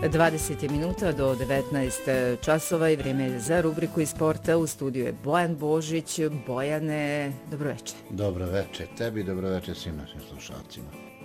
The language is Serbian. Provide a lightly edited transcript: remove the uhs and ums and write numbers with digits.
20 minuta do 19 časova i vrijeme je za rubriku iz sporta. U studiju je Bojan Božić. Bojane, dobroveče. Dobroveče tebi, dobroveče svim našim slušalcima.